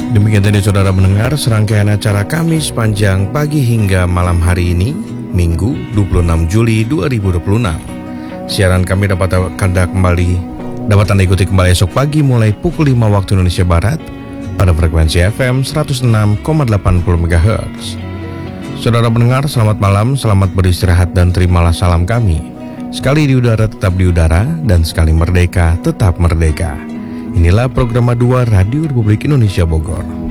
Demikian tadi saudara mendengar serangkaian acara kami sepanjang pagi hingga malam hari ini, Minggu 26 Juli 2026. Siaran kami dapat Anda ikuti kembali esok pagi mulai pukul 5 waktu Indonesia Barat pada frekuensi FM 106,80 MHz. Saudara mendengar, selamat malam, selamat beristirahat dan terimalah salam kami. Sekali di udara tetap di udara, dan sekali merdeka tetap merdeka. Inilah program 2 Radio Republik Indonesia Bogor.